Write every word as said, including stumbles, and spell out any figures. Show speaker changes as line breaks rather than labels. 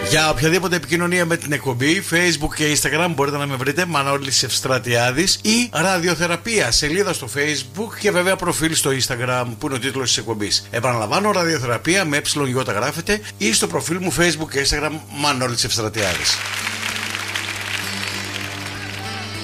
Για οποιαδήποτε επικοινωνία με την εκπομπή, Facebook και Instagram μπορείτε να με βρείτε Μανώλης Ευστρατιάδης ή Ραδιοθεραπεία, σελίδα στο Facebook και βέβαια προφίλ στο Instagram που είναι ο τίτλος της εκπομπής. Επαναλαμβάνω, Ραδιοθεραπεία με ε γρافεται ή στο προφίλ μου Facebook και Instagram Μανώλης Ευστρατιάδης.